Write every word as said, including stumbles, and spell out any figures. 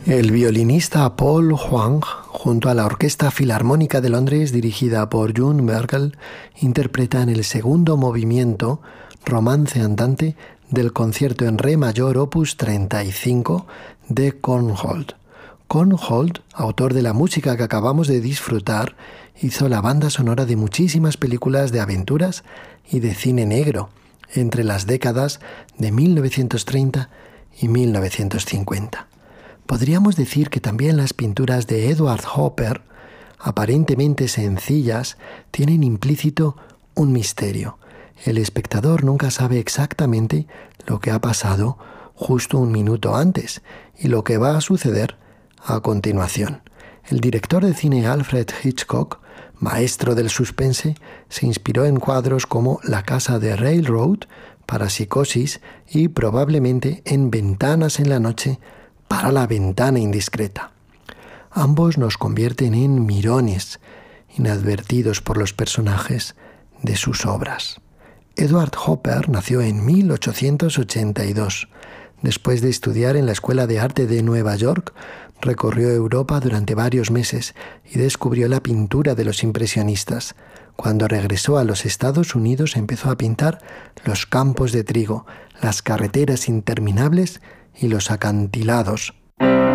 El violinista Paul Huang, junto a la Orquesta Filarmónica de Londres dirigida por June Merkel, interpretan el segundo movimiento, Romance andante, del concierto en re mayor opus treinta y cinco de Korngold. Korngold, autor de la música que acabamos de disfrutar, hizo la banda sonora de muchísimas películas de aventuras y de cine negro, entre las décadas de mil novecientos treinta y mil novecientos cincuenta. Podríamos decir que también las pinturas de Edward Hopper, aparentemente sencillas, tienen implícito un misterio. El espectador nunca sabe exactamente lo que ha pasado justo un minuto antes y lo que va a suceder a continuación. El director de cine Alfred Hitchcock, maestro del suspense, se inspiró en cuadros como La casa de Railroad para Psicosis y probablemente en Ventanas en la noche para La ventana indiscreta. Ambos nos convierten en mirones, inadvertidos por los personajes de sus obras. Edward Hopper nació en mil ochocientos ochenta y dos. Después de estudiar en la Escuela de Arte de Nueva York, recorrió Europa durante varios meses y descubrió la pintura de los impresionistas. Cuando regresó a los Estados Unidos empezó a pintar los campos de trigo, las carreteras interminables y los acantilados.